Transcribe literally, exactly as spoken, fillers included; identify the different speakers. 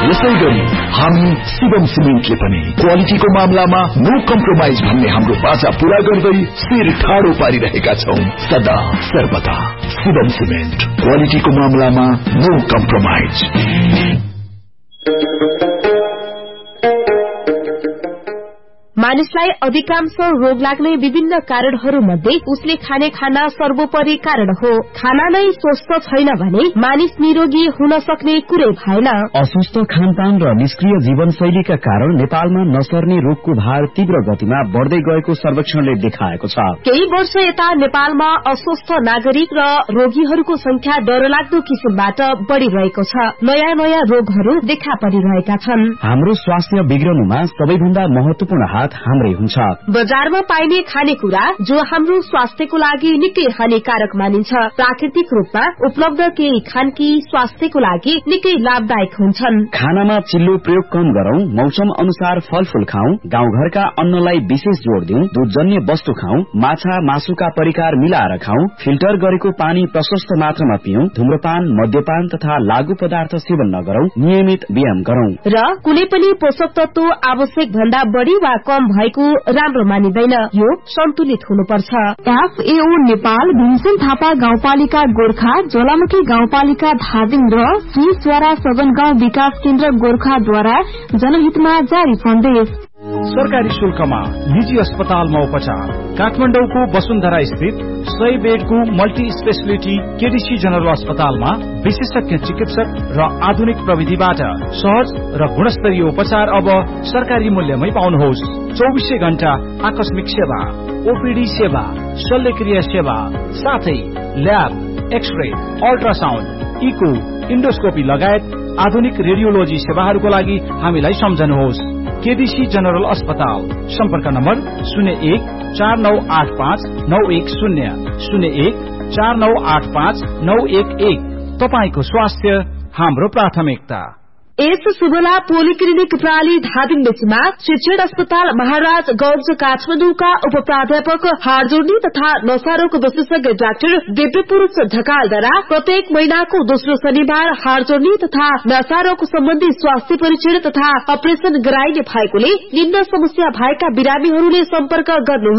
Speaker 1: यसैगरी हामी शिवम सिमेन्टले पनि क्वालिटीको मामलामा नो कम्प्रोमाइज भन्ने हाम्रो बाचा पूरा गर्दै शिर ठाडो पारिरहेका छौं। सदा सर्वदा शिवम सिमेन्ट, क्वालिटीको मामलामा नो कम्प्रोमाइज।
Speaker 2: मानिसलाई अधिकांश रोग लाग्ने विभिन्न कारणहरू मध्ये उसले खाने खाना सर्वोपरि कारण हो। खाना नै स्वस्थ छैन भने मानिस निरोगी हुन सक्ने कुरै भएन।
Speaker 3: अस्वस्थ खानपान र निष्क्रिय जीवनशैलीका कारण नेपालमा नसर्ने रोगको भार तीव्र गतिमा बढ्दै गएको सर्वेक्षणले देखाएको छ।
Speaker 2: केही वर्ष यता नेपालमा अस्वस्थ नागरिक र रोगीहरूको संख्या डरलाग्दो किसिमबाट बढ़िरहेको छ। नयाँ नयाँ रोगहरू देखा परिरहेका छन्।
Speaker 3: हाम्रो स्वास्थ्य बिग्रनुमा सबैभन्दा महत्वपूर्ण हात हाम्रै हुन्छ।
Speaker 2: बजारमा पाइने खानेकुरा जो हाम्रो स्वास्थ्यको लागि निकै हानिकारक मानिन्छ। प्राकृतिक रूपमा उपलब्ध केही खानकी स्वास्थ्यको लागि निकै लाभदायक हुन्छन्।
Speaker 3: खानामा चिल्लो प्रयोग कम गरौं, मौसम अनुसार फलफूल खाऊं, गाउँघरका अन्नलाई विशेष जोड़ दिउँ, दूधजन्य वस्तु खाऊं, माछा मासुका परिकार मिलाएर खाऊं, फिल्टर गरेको पानी प्रशस्त मात्रामा पियौं, धूम्रपान, मद्यपान तथा लागू पदार्थ सेवन नगरौं, नियमित व्यायाम गरौं
Speaker 2: र कुनै पनि पोषक तत्व आवश्यक भन्दा बढ़ी वा कम भएको राम्रो मानिदैन। यो सन्तुलित हुनुपर्छ।
Speaker 4: एफएओ नेपाल, भीमसेन थापा गाउँपालिका गोर्खा, ज्वालामुखी गाउँपालिका धादिङ र श्री स्वरा सदन गाउँ विकास केन्द्र गोर्खाद्वारा जनहितमा जारी सन्देश।
Speaker 5: सरकारी शुल्कमा निजी अस्पतालमा उपचार। काठमाडौँको वसुन्धरा स्थित सय बेडको मल्टी स्पेशलिटी केडीसी जनरल अस्पतालमा विशेषज्ञ चिकित्सक र आधुनिक प्रविधिबाट सहज र गुणस्तरीय उपचार अब सरकारी मूल्यमै पाउनुहोस्। चौबिसै घण्टा आकस्मिक सेवा, ओपीडी सेवा, शल्यक्रिया सेवा, साथै lab, x-ray, ultrasound, eco, endoscopy लगायत आधुनिक रेडियोलोजी सेवाहरूको लागि हामीलाई सम्झनुहोस्। केडीसी जनरल अस्पताल, सम्पर्क नम्बर शून्य एक चार नौ आठ पाँच नौ एक शून्य शून्य एक चार नौ आठ पाँच नौ एक एक। तपाईको स्वास्थ्य हाम्रो प्राथमिकता।
Speaker 2: एस सुबला पोलिक्लिनिक प्राली धादिङ मेचीमा शिक्षण अस्पताल महाराजगंज काठमाडौँका उप प्राध्यापक हाड जोड्ने तथा नशारोग विशेषज्ञ डाक्टर दिव्यपुरूष ढकालद्वारा प्रत्येक महिनाको दोस्रो शनिबार हाड जोड्ने तथा नशारोग सम्बन्धी स्वास्थ्य परीक्षण तथा अपरेशन गराइने भएकोले निम्न समस्या भएका बिरामीहरूले सम्पर्क गर्नु।